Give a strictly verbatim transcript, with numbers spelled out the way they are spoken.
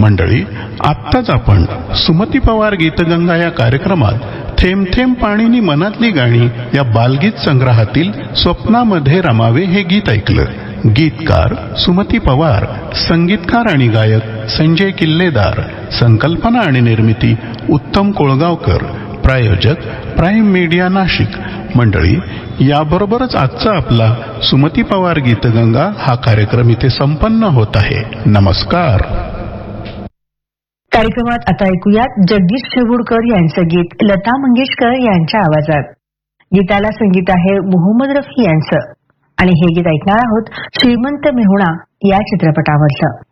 मंडळी, आत्ताच आपण सुमती पवार गीतगंगा या कार्यक्रमात थेंब थेंब पाणीनी मनातली गाणी या बालगीत संग्रहातील स्वप्नामध्ये रमावे हे गीत ऐकलं. गीतकार सुमती पवार, संगीतकार आणि गायक संजय किल्लेदार, संकल्पना आणि निर्मिती उत्तम कोळगावकर, प्रायोजक प्राईम मीडिया नाशिक. मंडळी, याबरोबरच आजचा आपला सुमती पवार गीतगंगा हा कार्यक्रम इथे संपन्न होत आहे. नमस्कार. कार्यक्रमात आता ऐकूयात जगदीश शेवुडकर यांचं गीत लता मंगेशकर यांच्या आवाजात. गीताला संगीत आहे मोहम्मद रफी यांचं आणि हे गीत ऐकणार आहोत श्रीमंत मेहुणा या चित्रपटावरचं.